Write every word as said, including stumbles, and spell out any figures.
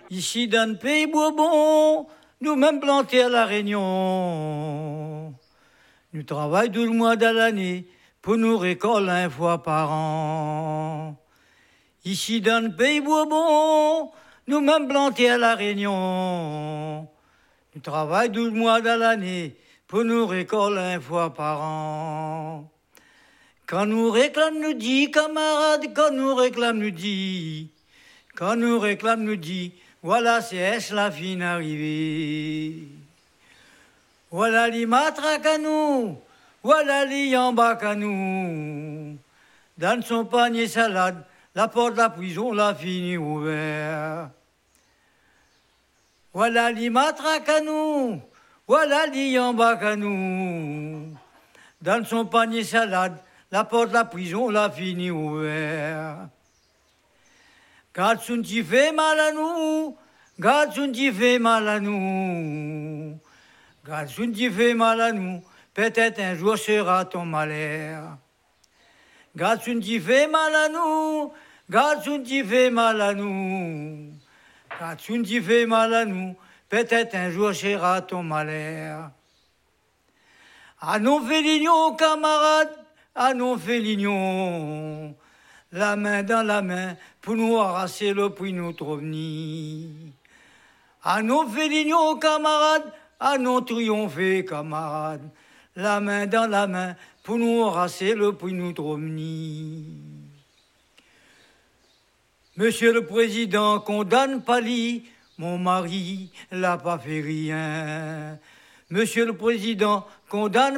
Ici dans le pays Bourbon, nous-mêmes plantés à La Réunion. Nous travaillons tout le mois de l'année pour nous récolter une fois par an. Ici dans le pays Bourbon, nous-mêmes plantés à La Réunion. Nous travaillons tout le mois de l'année pour nous récolter une fois par an. Quand nous réclame, nous dit, camarades, quand nous réclame, nous dit, quand nous réclame, nous dit, voilà, c'est la fin arrivée. Voilà les matraques à nous, voilà les yambaks à nous. Dans son panier salade, la porte de la prison l'a fini ouverte. Voilà les matraques à nous, voilà les yambaks à nous. Dans son panier salade, la porte de la prison l'a fini ouverte. Garde son petit fait mal à nous, garde son petit fait mal à nous. Garde son petit fait mal à nous, peut-être un jour sera ton malheur. Garde son petit fait mal à nous, garde son petit fait mal à nous. Garde son petit fait mal à nous, peut-être un jour sera ton malheur. À nos félignons, camarades, à nos félignons, la main dans la main pour nous arracher le prix notre ovni. À nos félignons, camarades, à nos triompher, camarades, la main dans la main pour nous arracher le prix notre ovni. Monsieur le Président, condamne Pali, mon mari l'a pas fait rien. Monsieur le Président, condamne